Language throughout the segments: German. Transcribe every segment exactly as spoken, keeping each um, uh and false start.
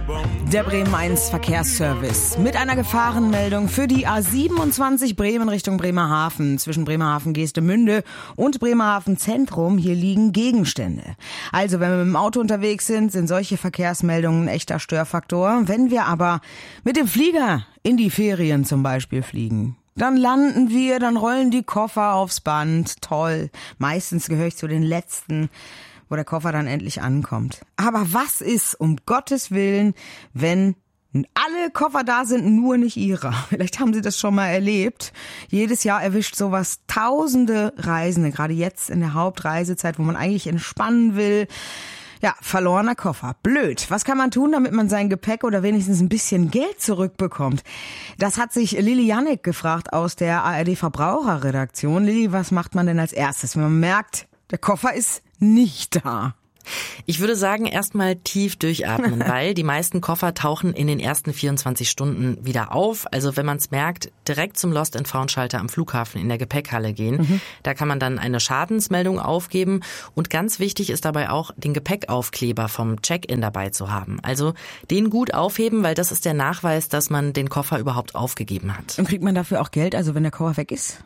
Der Bremen eins Verkehrsservice mit einer Gefahrenmeldung für die A siebenundzwanzig Bremen Richtung Bremerhaven. Zwischen Bremerhaven-Geestemünde und Bremerhaven Zentrum, hier liegen Gegenstände. Also wenn wir mit dem Auto unterwegs sind, sind solche Verkehrsmeldungen ein echter Störfaktor. Wenn wir aber mit dem Flieger in die Ferien zum Beispiel fliegen, dann landen wir, dann rollen die Koffer aufs Band. Toll. Meistens gehöre ich zu den Letzten, wo der Koffer dann endlich ankommt. Aber was ist, um Gottes Willen, wenn alle Koffer da sind, nur nicht ihrer? Vielleicht haben Sie das schon mal erlebt. Jedes Jahr erwischt sowas tausende Reisende, gerade jetzt in der Hauptreisezeit, wo man eigentlich entspannen will. Ja, verlorener Koffer. Blöd. Was kann man tun, damit man sein Gepäck oder wenigstens ein bisschen Geld zurückbekommt? Das hat sich Lilly Jannik gefragt aus der A R D Verbraucherredaktion. Lilly, was macht man denn als erstes, wenn man merkt, der Koffer ist nicht da? Ich würde sagen, erstmal tief durchatmen, weil die meisten Koffer tauchen in den ersten vierundzwanzig Stunden wieder auf. Also wenn man es merkt, direkt zum Lost-and-Found-Schalter am Flughafen in der Gepäckhalle gehen. Mhm. Da kann man dann eine Schadensmeldung aufgeben. Und ganz wichtig ist dabei auch, den Gepäckaufkleber vom Check-in dabei zu haben. Also den gut aufheben, weil das ist der Nachweis, dass man den Koffer überhaupt aufgegeben hat. Und kriegt man dafür auch Geld, also wenn der Koffer weg ist?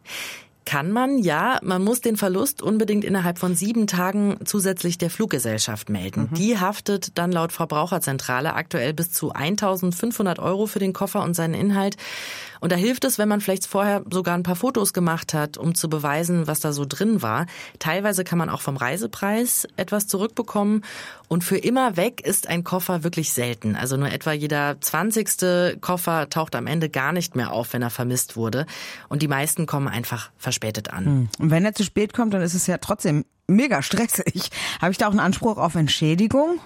Kann man, ja. Man muss den Verlust unbedingt innerhalb von sieben Tagen zusätzlich der Fluggesellschaft melden. Mhm. Die haftet dann laut Verbraucherzentrale aktuell bis zu eintausendfünfhundert Euro für den Koffer und seinen Inhalt. Und da hilft es, wenn man vielleicht vorher sogar ein paar Fotos gemacht hat, um zu beweisen, was da so drin war. Teilweise kann man auch vom Reisepreis etwas zurückbekommen. Und für immer weg ist ein Koffer wirklich selten. Also nur etwa jeder zwanzigste Koffer taucht am Ende gar nicht mehr auf, wenn er vermisst wurde. Und die meisten kommen einfach verspätet an. Und wenn er zu spät kommt, dann ist es ja trotzdem mega stressig. Habe ich da auch einen Anspruch auf Entschädigung?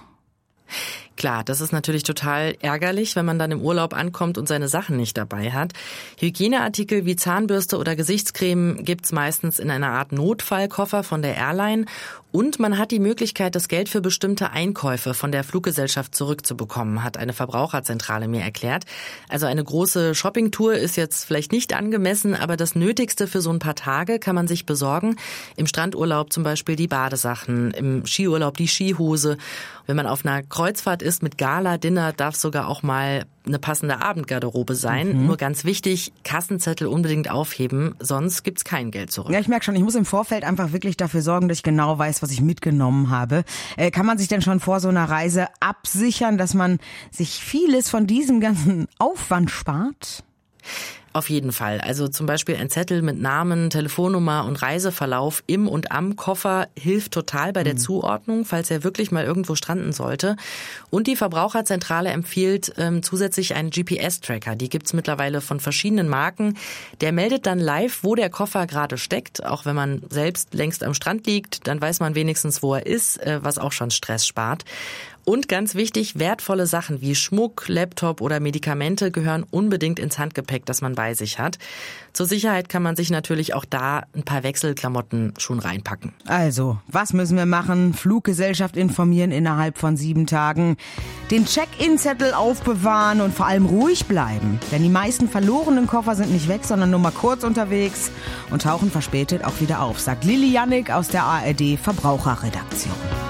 Klar, das ist natürlich total ärgerlich, wenn man dann im Urlaub ankommt und seine Sachen nicht dabei hat. Hygieneartikel wie Zahnbürste oder Gesichtscreme gibt's meistens in einer Art Notfallkoffer von der Airline. Und man hat die Möglichkeit, das Geld für bestimmte Einkäufe von der Fluggesellschaft zurückzubekommen, hat eine Verbraucherzentrale mir erklärt. Also eine große Shoppingtour ist jetzt vielleicht nicht angemessen, aber das Nötigste für so ein paar Tage kann man sich besorgen. Im Strandurlaub zum Beispiel die Badesachen, im Skiurlaub die Skihose. Wenn man auf einer Kreuzfahrt ist mit Gala-Dinner, darf sogar auch mal eine passende Abendgarderobe sein. Mhm. Nur ganz wichtig, Kassenzettel unbedingt aufheben, sonst gibt's kein Geld zurück. Ja, ich merke schon, ich muss im Vorfeld einfach wirklich dafür sorgen, dass ich genau weiß, was ich mitgenommen habe. Äh, kann man sich denn schon vor so einer Reise absichern, dass man sich vieles von diesem ganzen Aufwand spart? Auf jeden Fall. Also zum Beispiel ein Zettel mit Namen, Telefonnummer und Reiseverlauf im und am Koffer hilft total bei der Zuordnung, falls er wirklich mal irgendwo stranden sollte. Und die Verbraucherzentrale empfiehlt ähm, zusätzlich einen G P S-Tracker. Die gibt's mittlerweile von verschiedenen Marken. Der meldet dann live, wo der Koffer gerade steckt. Auch wenn man selbst längst am Strand liegt, dann weiß man wenigstens, wo er ist, äh, was auch schon Stress spart. Und ganz wichtig, wertvolle Sachen wie Schmuck, Laptop oder Medikamente gehören unbedingt ins Handgepäck, das man bei sich hat. Zur Sicherheit kann man sich natürlich auch da ein paar Wechselklamotten schon reinpacken. Also, was müssen wir machen? Fluggesellschaft informieren innerhalb von sieben Tagen, den Check-in-Zettel aufbewahren und vor allem ruhig bleiben. Denn die meisten verlorenen Koffer sind nicht weg, sondern nur mal kurz unterwegs und tauchen verspätet auch wieder auf, sagt Lilly Jannik aus der A R D Verbraucherredaktion.